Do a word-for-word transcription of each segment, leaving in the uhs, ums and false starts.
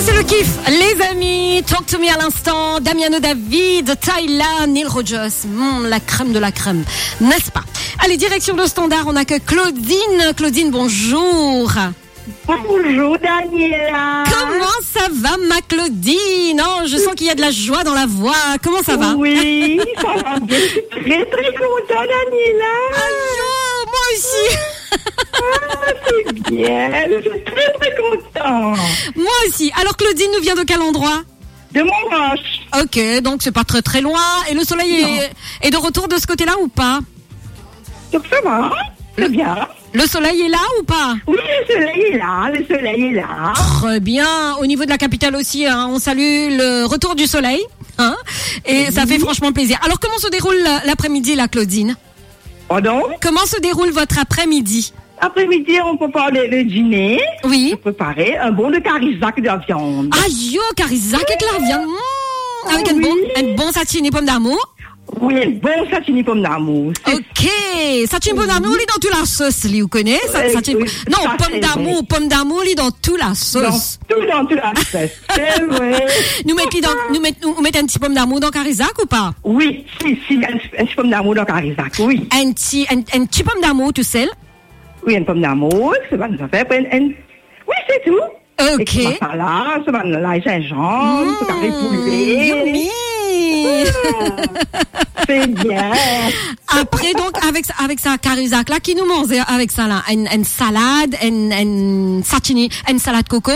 c'est le kiff, les amis. Talk to me à l'instant. Damiano David, Tyla, Neil Rogers. Mmh, la crème de la crème, n'est-ce pas? Allez, direction le standard. On a que Claudine. Claudine, bonjour. Bonjour Daniela. Comment ça va ma Claudine? Oh, je sens qu'il y a de la joie dans la voix. Comment ça va? Oui, ça va bien. Je suis très très contente Daniela. Aïe, moi aussi. Ah, c'est bien. Je suis très très contente. Moi aussi. Alors Claudine nous vient de quel endroit? De Montroche. Ok, donc c'est pas très très loin. Et le soleil est, est de retour de ce côté-là ou pas? Donc ça va, c'est bien. Le soleil est là ou pas? Oui, le soleil est là, le soleil est là. Très bien. Au niveau de la capitale aussi, hein, on salue le retour du soleil. Hein, et oui. Ça fait franchement plaisir. Alors, comment se déroule l'après-midi, là, Claudine? Pardon? Comment se déroule votre après-midi? Après-midi, on prépare le, le dîner. Oui. On préparer un bon de carisac de viande. Aïe, yo, carisac avec la viande. Mmh, avec oui. un bon, un bon satine pomme d'amour. Oui, bon satine pomme d'amour. Ok, satine pomme d'amour, il est dans toute la sauce, lui, vous connaissez ça, oui, satine... oui, Non, pomme d'amour, pomme d'amour, il est dans toute la sauce. Dans, tout dans toute la sauce, c'est vrai. Nous mettons dans, nous mettons, nous mettons un petit pomme d'amour dans carisac ou pas? Oui, si, si, un, un petit pomme d'amour dans carisac, oui. Un petit, un, un petit pomme d'amour tout seul? Oui, un pomme d'amour, c'est pas nous faire. Un, un... Oui, c'est tout. Ok. Et ça là, c'est pas la gingembre, mmh, c'est carré poulet. Yummy. C'est bien. Après, donc, avec, avec ça, carisac, là, qui nous mange avec ça, là? Une, une salade, une, une satini, une salade cocom?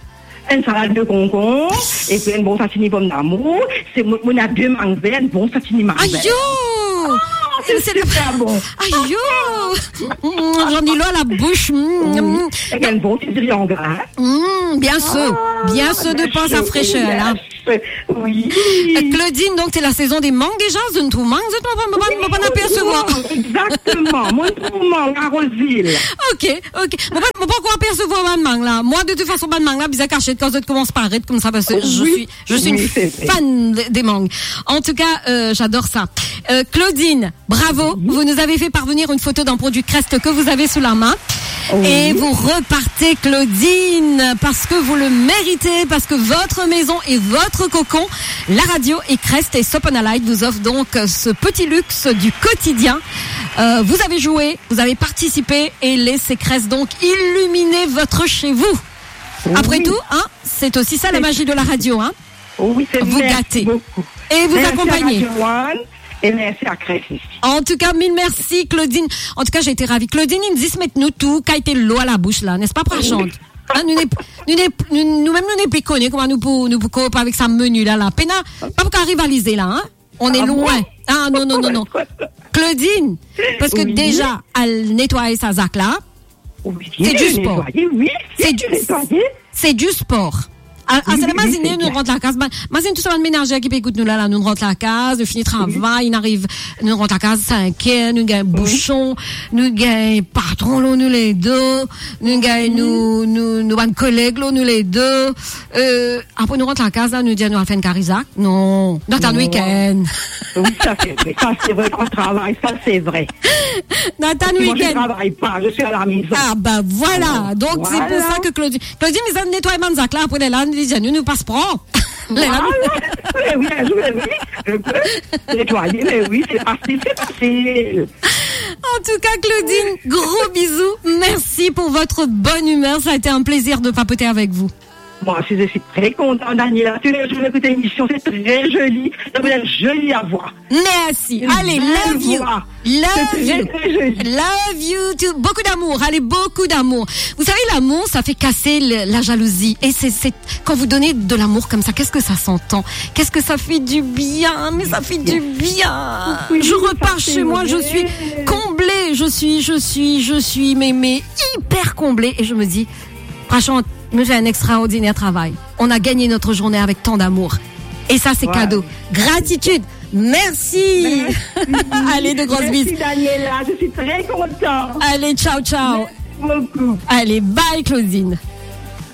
Une salade de concombre, et puis un bon satini pomme d'amour. C'est, on a deux mangues, un bon satini mangue. Aïe, yo! Oh, c'est, c'est super bon. Aïe, yo! Mmh, j'en ai l'eau à la bouche. Mmh. Mmh. Et un bon petit riz en gras. Mmh, bien sûr. Oh, bien sûr de pain à fraîcheur, là. Oui. Claudine, donc c'est la saison des mangues déjà, je ne trouve mangue, je ne peux pas apercevoir. Exactement, moi je trouve mangue à Roseville. Ok, ok. Moi je ne peux pas apercevoir ma mangue là. Moi de toute façon, ma mangue là, bizarre cachée quand je commence par arrêter comme ça parce que je oui. suis, je suis oui, une fan des mangues. En tout cas, euh, j'adore ça. Euh, Claudine, bravo, oui. Vous nous avez fait parvenir une photo d'un produit Crest que vous avez sous la main. Oui. Et vous repartez Claudine parce que vous le méritez, parce que votre maison est votre cocon. La radio et Crest et Sopanalite vous offrent donc ce petit luxe du quotidien. Euh, vous avez joué, vous avez participé et laissez Crest donc illuminer votre chez vous. Oui. Après tout, hein, c'est aussi ça la magie de la radio, hein. Oui, c'est vous gâtez beaucoup. Et vous merci accompagnez. Et merci à Crest. En tout cas, mille merci, Claudine. En tout cas, j'ai été ravie. Claudine, il me dit, mettez-nous tout, qu'a été l'eau à la bouche, là, n'est-ce pas, Prachante? Hein, nous, nous, nous, nous-mêmes, nous n'est plus connus, comment nous pour, nous pour coopérer avec sa menu, là, là. Péna, pas pour rivaliser, là, hein. On est ah loin. Bon? Ah, non, non, non, non. Claudine, parce que oui. déjà, elle nettoie sa zac, là. Oui, c'est du sport. Oui, c'est du, c'est du sport. Ah, oui, c'est la mazine, nous rentre la case. Mazine, tout ça va de ménager qui peut écouter nous là, là, nous rentre la case, nous finit travail, il arrive, nous rentre la case, cinq heures, nous gagne bouchon, nous gagne patron, nous les deux, nous gagne, nous, nous, nous, bonnes collègues, nous les deux, euh, après nous rentre la case, là, nous dit, nous allons faire une carisac. Non. Dans un week-end. Oui, ça c'est vrai. Ça c'est vrai qu'on travaille, ça c'est vrai. Dans un week-end. Moi, je travaille pas, je suis à la maison. Ah, bah, voilà. Donc, voilà. C'est pour ça que Claudine, Claudine, mais ça nettoie les manzac là, après là, nous nous passe prend. Voilà. Mais oui, un jour, oui, je peux nettoyer, mais oui, c'est facile, c'est facile. En tout cas, Claudine, gros bisous. Merci pour votre bonne humeur. Ça a été un plaisir de papoter avec vous. Moi, je suis très contente, Daniela. Tous les jours, j'écoute l'émission, c'est très joli. Vous êtes jolie à voir. Merci. Une Allez, love you. Voix. Love you. Très, très joli. Love you too. Beaucoup d'amour. Allez, beaucoup d'amour. Vous savez, l'amour, ça fait casser le, la jalousie. Et c'est, c'est, quand vous donnez de l'amour comme ça, qu'est-ce que ça s'entend? Qu'est-ce que ça fait du bien? Mais ça fait du bien. Oui, je repars chez moi, je suis comblée. Je suis, je suis, je suis, mais, mais hyper comblée. Et je me dis, franchement, nous j'ai un extraordinaire travail. On a gagné notre journée avec tant d'amour. Et ça, c'est ouais. cadeau. Gratitude. Merci. Merci. Allez, de grosses bises. Merci, Daniela. Je suis très contente. Allez, ciao, ciao. Merci beaucoup. Allez, bye, Claudine.